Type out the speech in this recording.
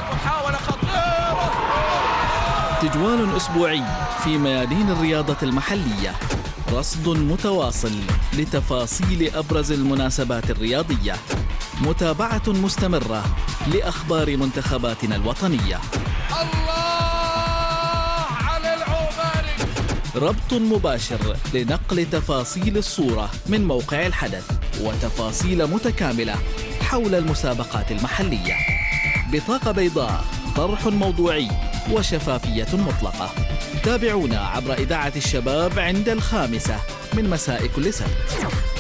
محاولة خطيرة. تجوال أسبوعي في ميادين الرياضة المحلية، رصد متواصل لتفاصيل أبرز المناسبات الرياضية، متابعة مستمرة لأخبار منتخباتنا الوطنية. الله على العوباري. ربط مباشر لنقل تفاصيل الصورة من موقع الحدث وتفاصيل متكاملة حول المسابقات المحلية. بطاقة بيضاء، طرح موضوعي وشفافية مطلقة. تابعونا عبر إذاعة الشباب عند 5 من مساء كل سبت.